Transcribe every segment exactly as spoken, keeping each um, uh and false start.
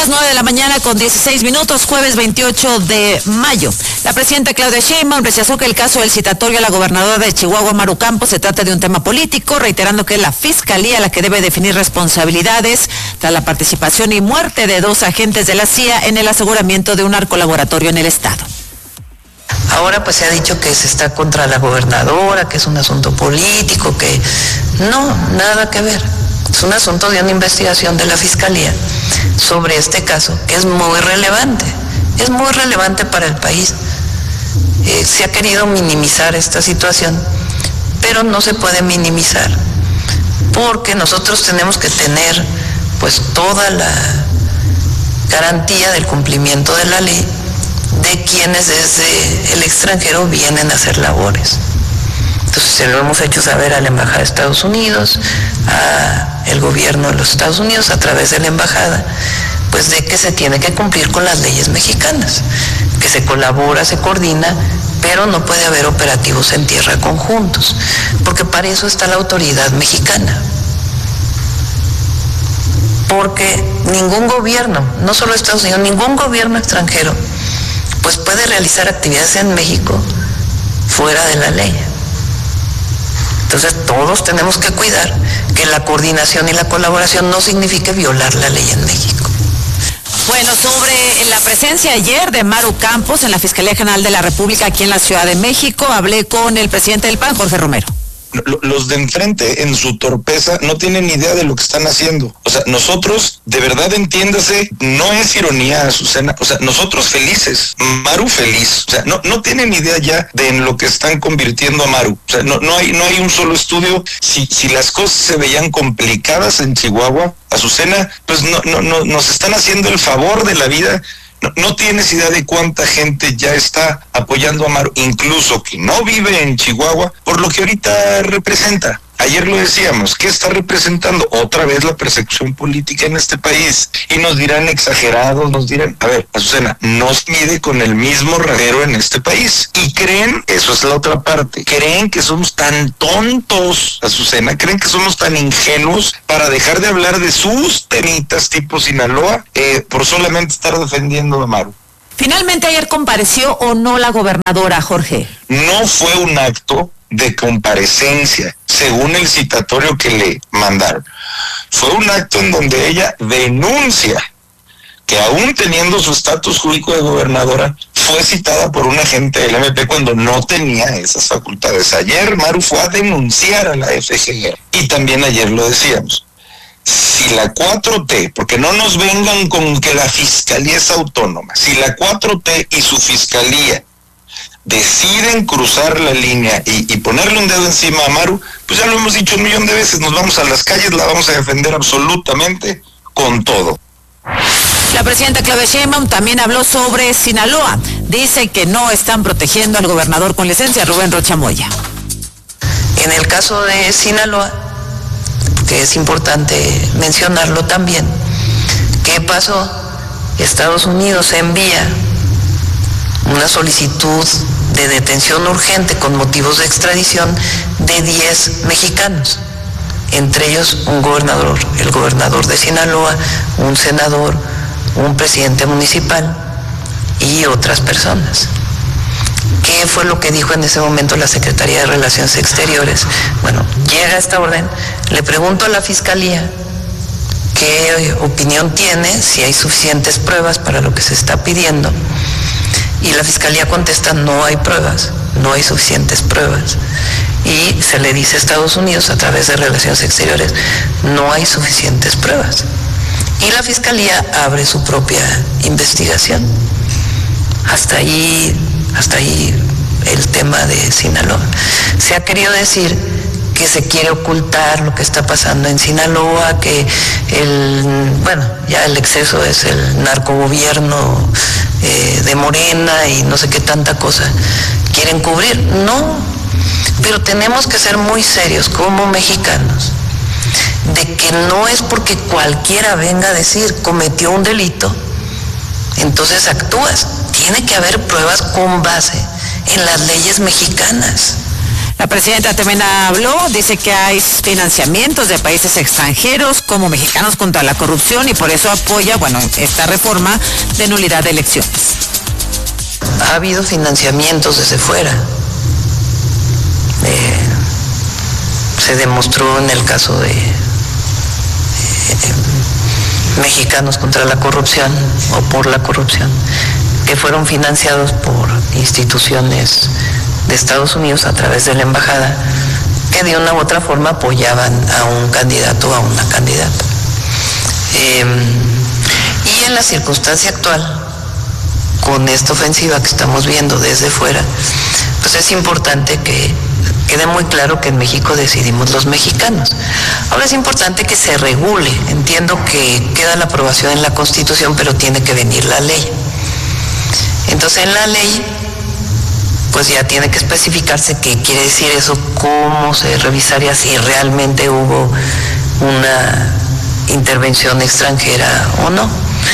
las nueve de la mañana con dieciséis minutos, jueves veintiocho de mayo. La presidenta Claudia Sheinbaum rechazó que el caso del citatorio a la gobernadora de Chihuahua, Maru Campos, se trate de un tema político, reiterando que es la Fiscalía la que debe definir responsabilidades tras la participación y muerte de dos agentes de la C I A en el aseguramiento de un narcolaboratorio en el estado. Ahora pues se ha dicho que se está contra la gobernadora, que es un asunto político, que no, nada que ver. Es un asunto de una investigación de la Fiscalía sobre este caso, que es muy relevante, es muy relevante para el país. Eh, se ha querido minimizar esta situación, pero no se puede minimizar, porque nosotros tenemos que tener pues toda la garantía del cumplimiento de la ley de quienes desde el extranjero vienen a hacer labores. Entonces se lo hemos hecho saber a la Embajada de Estados Unidos, al gobierno de los Estados Unidos a través de la Embajada, pues de que se tiene que cumplir con las leyes mexicanas, que se colabora, se coordina, pero no puede haber operativos en tierra conjuntos, porque para eso está la autoridad mexicana. Porque ningún gobierno, no solo Estados Unidos, ningún gobierno extranjero, pues puede realizar actividades en México fuera de la ley. Entonces todos tenemos que cuidar que la coordinación y la colaboración no signifique violar la ley en México. Bueno, sobre la presencia ayer de Maru Campos en la Fiscalía General de la República aquí en la Ciudad de México, hablé con el presidente del P A N, Jorge Romero. Los de enfrente, en su torpeza, no tienen ni idea de lo que están haciendo. O sea, nosotros, de verdad, entiéndase, no es ironía, Azucena. O sea, nosotros felices, Maru feliz. O sea, no, no tienen idea ya de en lo que están convirtiendo a Maru. O sea, no, no hay, no hay un solo estudio. Si, si las cosas se veían complicadas en Chihuahua, Azucena, pues no, no, no, nos están haciendo el favor de la vida. No, no tienes idea de cuánta gente ya está apoyando a Maru, incluso que no vive en Chihuahua, por lo que ahorita representa. Ayer lo decíamos, ¿qué está representando? Otra vez la persecución política en este país. Y nos dirán exagerados, nos dirán, a ver, Azucena, nos mide con el mismo radero en este país. Y creen, eso es la otra parte, creen que somos tan tontos, Azucena, creen que somos tan ingenuos para dejar de hablar de sus temitas tipo Sinaloa eh, por solamente estar defendiendo a Maru. Finalmente ayer compareció o no la gobernadora, Jorge. No fue un acto de comparecencia, según el citatorio que le mandaron. Fue un acto en donde ella denuncia que aún teniendo su estatus jurídico de gobernadora, fue citada por un agente del M P cuando no tenía esas facultades. Ayer Maru fue a denunciar a la F G R. Y también ayer lo decíamos, si la cuatro T, porque no nos vengan con que la fiscalía es autónoma, si la cuatro T y su fiscalía deciden cruzar la línea y, y ponerle un dedo encima a Maru, pues ya lo hemos dicho un millón de veces, nos vamos a las calles, la vamos a defender absolutamente con todo. La presidenta Claudia Sheinbaum también habló sobre Sinaloa. Dice que no están protegiendo al gobernador con licencia, Rubén Rocha Moya. En el caso de Sinaloa, que es importante mencionarlo también, ¿qué pasó? Estados Unidos envía una solicitud de detención urgente con motivos de extradición de diez mexicanos, entre ellos un gobernador, el gobernador de Sinaloa, un senador, un presidente municipal y otras personas. ¿Qué fue lo que dijo en ese momento la Secretaría de Relaciones Exteriores? Bueno, llega esta orden, le pregunto a la Fiscalía qué opinión tiene, si hay suficientes pruebas para lo que se está pidiendo. Y la Fiscalía contesta, no hay pruebas, no hay suficientes pruebas. Y se le dice a Estados Unidos a través de Relaciones Exteriores, no hay suficientes pruebas. Y la Fiscalía abre su propia investigación. Hasta ahí, hasta ahí el tema de Sinaloa. Se ha querido decir que se quiere ocultar lo que está pasando en Sinaloa, que el, bueno, ya el exceso es el narcogobierno eh, de Morena y no sé qué tanta cosa quieren cubrir. No, pero tenemos que ser muy serios como mexicanos, de que no es porque cualquiera venga a decir cometió un delito, entonces actúas. Tiene que haber pruebas con base en las leyes mexicanas. La presidenta también habló, dice que hay financiamientos de países extranjeros como Mexicanos contra la Corrupción y por eso apoya, bueno, esta reforma de nulidad de elecciones. Ha habido financiamientos desde fuera. Eh, se demostró en el caso de eh, Mexicanos contra la Corrupción o por la corrupción, que fueron financiados por instituciones de Estados Unidos a través de la embajada, que de una u otra forma apoyaban a un candidato o a una candidata. Eh, y en la circunstancia actual, con esta ofensiva que estamos viendo desde fuera, pues es importante que quede muy claro que en México decidimos los mexicanos. Ahora es importante que se regule. Entiendo que queda la aprobación en la Constitución, pero tiene que venir la ley. Entonces en la ley, pues ya tiene que especificarse qué quiere decir eso, cómo se revisaría si realmente hubo una intervención extranjera o no.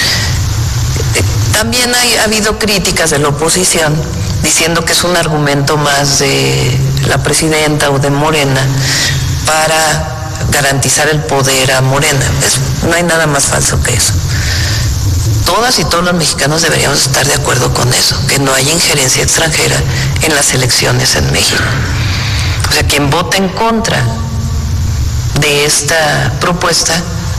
También hay, ha habido críticas de la oposición diciendo que es un argumento más de la presidenta o de Morena para garantizar el poder a Morena. Es, no hay nada más falso que eso. Todas y todos los mexicanos deberíamos estar de acuerdo con eso, que no haya injerencia extranjera en las elecciones en México. O sea, quien vote en contra de esta propuesta,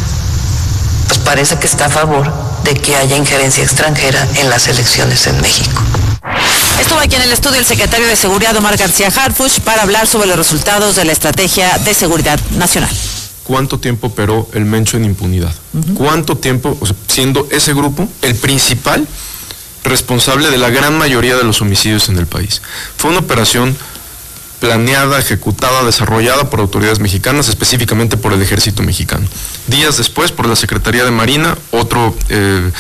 pues parece que está a favor de que haya injerencia extranjera en las elecciones en México. Estuvo aquí en el estudio el secretario de Seguridad, Omar García Harfuch, para hablar sobre los resultados de la Estrategia de Seguridad Nacional. ¿Cuánto tiempo operó el Mencho en impunidad? Uh-huh. ¿Cuánto tiempo, o sea, siendo ese grupo el principal responsable de la gran mayoría de los homicidios en el país? Fue una operación planeada, ejecutada, desarrollada por autoridades mexicanas, específicamente por el Ejército Mexicano. Días después, por la Secretaría de Marina, otro eh,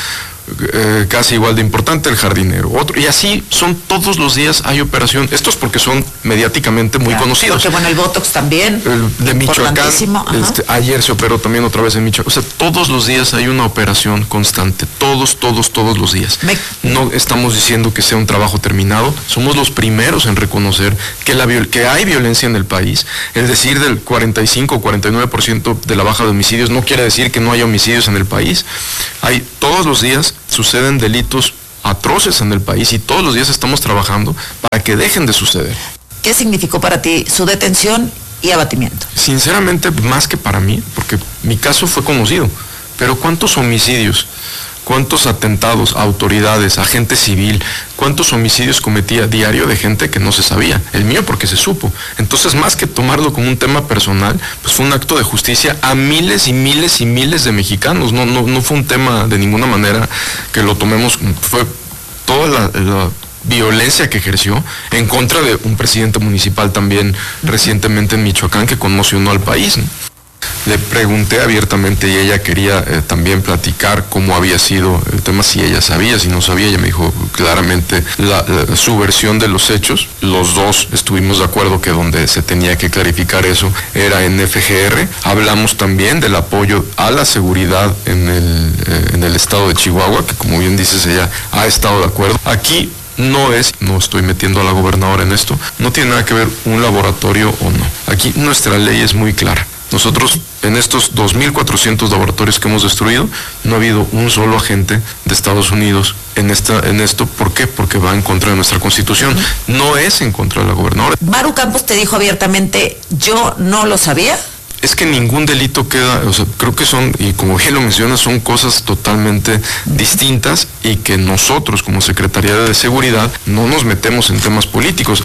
eh, casi igual de importante, el Jardinero. Otro, y así son todos los días hay operación. Estos porque son mediáticamente muy claro, conocidos. Porque bueno, el Botox también. El de Michoacán, este, ayer se operó también otra vez en Michoacán. O sea, todos los días hay una operación constante. Todos, todos, todos los días. Me... No estamos diciendo que sea un trabajo terminado. Somos los primeros en reconocer que, la, que hay violencia en el país. El decir del cuarenta y cinco o cuarenta y nueve por ciento de la baja de homicidios no quiere decir que no haya homicidios en el país. Hay todos los días suceden delitos atroces en el país y todos los días estamos trabajando para que dejen de suceder. ¿Qué significó para ti su detención y abatimiento? Sinceramente, más que para mí, porque mi caso fue conocido, pero ¿cuántos homicidios, cuántos atentados a autoridades, a gente civil, cuántos homicidios cometía diario de gente que no se sabía? El mío porque se supo. Entonces, más que tomarlo como un tema personal, pues fue un acto de justicia a miles y miles y miles de mexicanos. No, no, no fue un tema de ninguna manera que lo tomemos, fue toda la, la violencia que ejerció en contra de un presidente municipal también recientemente en Michoacán que conmocionó al país, ¿no? Le pregunté abiertamente y ella quería eh, también platicar cómo había sido el tema, si ella sabía, si no sabía. Ella me dijo claramente la, la, su versión de los hechos. Los dos estuvimos de acuerdo que donde se tenía que clarificar eso era en F G R. Hablamos también del apoyo a la seguridad en el, eh, en el estado de Chihuahua, que como bien dices, ella ha estado de acuerdo. Aquí no es, no estoy metiendo a la gobernadora en esto, no tiene nada que ver un laboratorio o no. Aquí nuestra ley es muy clara. Nosotros, en estos dos mil cuatrocientos laboratorios que hemos destruido, no ha habido un solo agente de Estados Unidos en esta, en esto. ¿Por qué? Porque va en contra de nuestra Constitución. No es en contra de la gobernadora. Maru Campos te dijo abiertamente, yo no lo sabía. Es que ningún delito queda, o sea, creo que son, y como bien lo mencionas, son cosas totalmente distintas y que nosotros como Secretaría de Seguridad no nos metemos en temas políticos.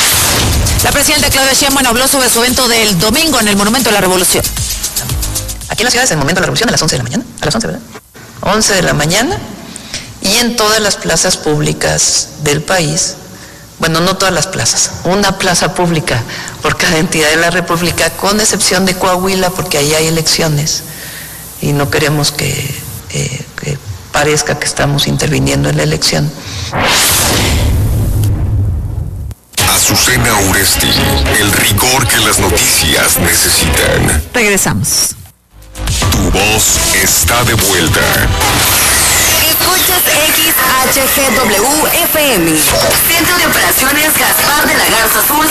La presidenta Claudia Sheinbaum habló sobre su evento del domingo en el Monumento de la Revolución. Aquí en la ciudad es el Monumento de la Revolución a las once de la mañana, a las once, ¿verdad? once de la mañana, y en todas las plazas públicas del país, bueno, no todas las plazas, una plaza pública por cada entidad de la República, con excepción de Coahuila, porque ahí hay elecciones, y no queremos que, eh, que parezca que estamos interviniendo en la elección. Azucena Uresti, el rigor que las noticias necesitan. Regresamos. Tu voz está de vuelta. Escuchas X H G W F M. Centro de Operaciones Gaspar de la Garza Azul,